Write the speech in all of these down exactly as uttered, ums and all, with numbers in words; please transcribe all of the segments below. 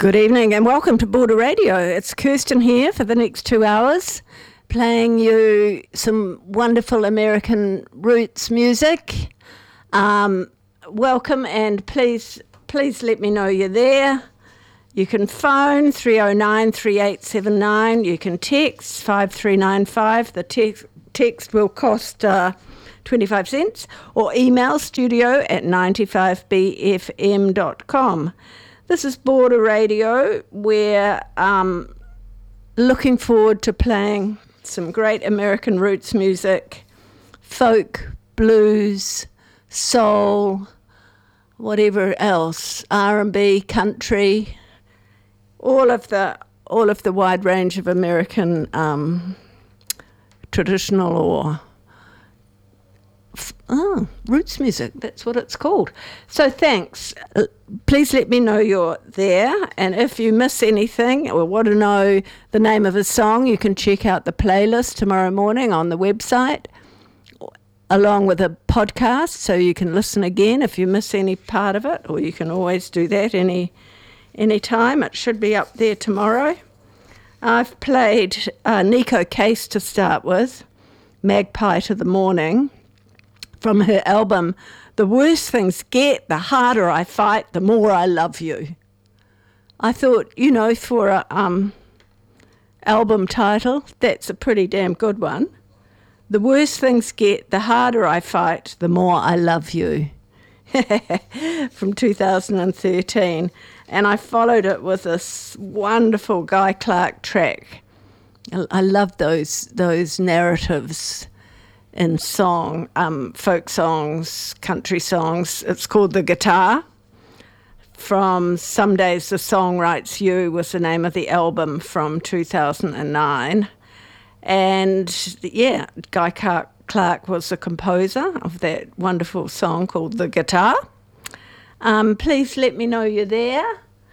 Good evening and welcome to Border Radio. It's Kirsten here for the next two hours, playing you some wonderful American roots music. Um, welcome, and please, please let me know you're there. You can phone three oh nine, three eight seven nine. You can text five three nine five. The text text will cost uh, twenty-five cents, or email studio at ninety-five b f m dot com. This is Border Radio. We're um, looking forward to playing some great American roots music, folk, blues, soul, whatever else, R and B, country, all of the all of the wide range of American um, traditional or Oh, roots music, that's what it's called. So thanks. Uh, please let me know you're there, and if you miss anything or want to know the name of a song, you can check out the playlist tomorrow morning on the website, along with a podcast, so you can listen again if you miss any part of it, or you can always do that any any time. It should be up there tomorrow. I've played uh, Neko Case to start with, Magpie to the Morning, from her album, The Worse Things Get, the Harder I Fight, the More I Love You. I thought, you know, for a um, album title, that's a pretty damn good one. The worse things get, the harder I fight, the more I love you. From two thousand thirteen. And I followed it with this wonderful Guy Clark track. I love those those narratives in song, um, folk songs, country songs. It's called The Guitar. From Some Days the Song Writes You was the name of the album from two thousand nine. And yeah, Guy Clark, Clark was the composer of that wonderful song called The Guitar. Um, please let me know you're there.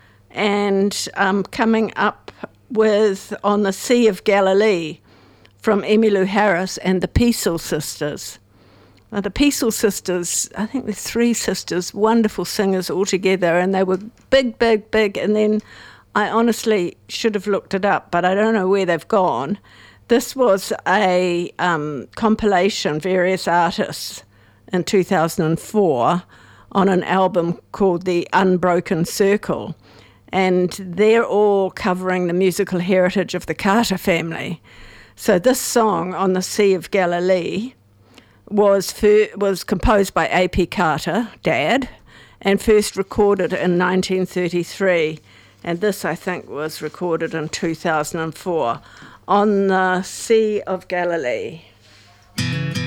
And um, coming up with On the Sea of Galilee, from Emmylou Harris and the Peasel Sisters. Now, the Peasel Sisters, I think there's three sisters, wonderful singers all together, and they were big, big, big, and then I honestly should have looked it up, but I don't know where they've gone. This was a um, compilation, various artists, in two thousand four, on an album called The Unbroken Circle, and they're all covering the musical heritage of the Carter family. So this song, On the Sea of Galilee, was fir- was composed by A P Carter, Dad, and first recorded in nineteen thirty-three. And this, I think, was recorded in two thousand four, On the Sea of Galilee.